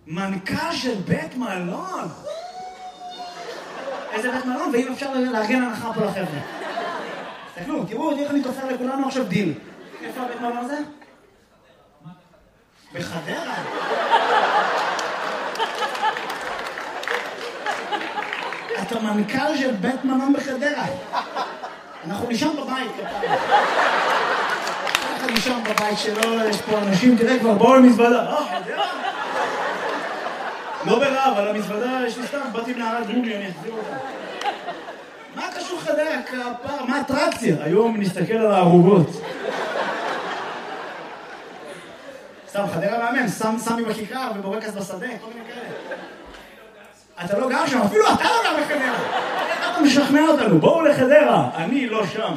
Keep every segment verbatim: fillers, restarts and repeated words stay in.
מנכ"ל של בית מלון. איזה בית מלון, ואם אפשר לארגן הנחה פה לחבר'ה. תסתכלו, תראו, איך אני תופר לכולנו עכשיו דיל. איפה הבית מלון הזה? בחדרה. אתה מנכ"ל של בית מלון בחדרה. אנחנו נשאם בבית. אנחנו נשאם בבית שלו, יש פה אנשים, תראה כבר, בואו למזוודה. אה, חדרה? לא ברע, אבל המזוודה יש לי סתם, באתי מנערת גומי, אני אחזיר אותה. מה קשור חדרה? כפר, מה האטרקציה? היום נסתכל על הערוגות. סתם, חדרה מאמן, סמי בכיכר ובורקס בשדה, כל מיני כאלה. אתה לא גר שם, אפילו אתה לא גר בחדרה. איך אתה משכנע אותנו? בואו לחדרה, אני לא שם.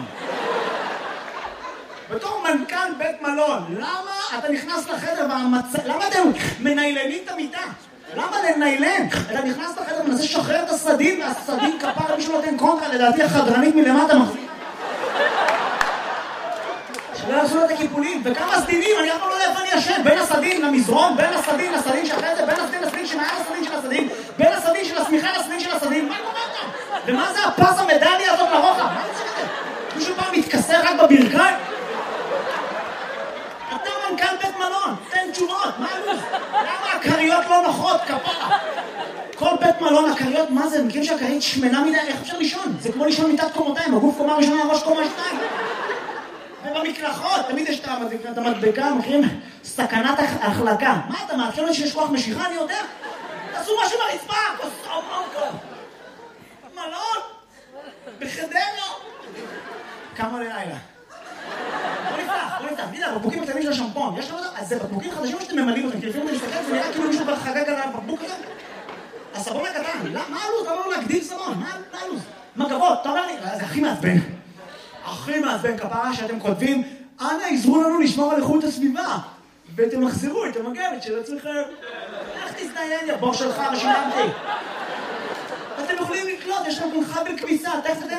בתור מנכ"ל בית מלון, למה אתה נכנס לחדר והמצ... למה אתם מניילנים את המיטה? למה לניילן? אתה נכנס לחדר ומנסה לשחרר את הסדין, והסדין כפר מישהו נותן קונטרה, לדעתי החדרנית מלמטה מחזיק. שלא יעשו את הקיפולים, וכמה סדינים, אני אף פעם לא יודע איפה אני ישן, בין הסדין למזרון, בין הסדין לסדין שאחרי זה, בין הסדין לסדין שמעל הסדין של הסדין, בין הסדין של הסמיכה לסדין של הסדין, מה קורה כאן? ומה זה הפס המדליה הזאת לרוחב? מה זה זה? מישהו פעם מתכסר רק בברכיים? אתה מנכ"ל בית מלון, תן תשובות, מה הלו"ז? למה הקריות לא נוחות, כפרה? כל בית מלון, הקריות, מה זה? מכירים שהקרית שמנה מדי, איך אפשר לישון? זה כמו לישון מיטת קומותיים, הגוף קומה ראשונה, ראש קומה שתיים. ובמקלחות, תמיד יש את המדבקה, מכירים? סכנת החלקה. מה אתה מאפשר לי שיש כוח משיכה, אני יודע? תעשו משהו ברצפה, כוסו, מונקו. מלון? בחדרה? כמה לילה? בוא נפתח, בוא נפתח. תראה, הבקבוקים הקטנים של השמפון, יש לך עוד? אז זה בקבוקים חדשים או שאתם ממלאים אותם? כי לפעמים אני מסתכל, זה נראה כאילו מישהו כבר חגג על הבקבוק הזה. הסבון הקטן, מה הלו"ז? אתה אומר להגדיל סבון, מה הלו"ז? מגבות, אתה אומר לי, זה הכי מעצבן. הכי מעצבן כפרה שאתם כותבים, אנא עזרו לנו לשמור על איכות הסביבה, ותמחזרו את המגבת של עצמכם. איך תזדיין, יא בור שלך, ושילמתי. אתם יכולים לקלוט, יש לכם חבל כביסה, תכף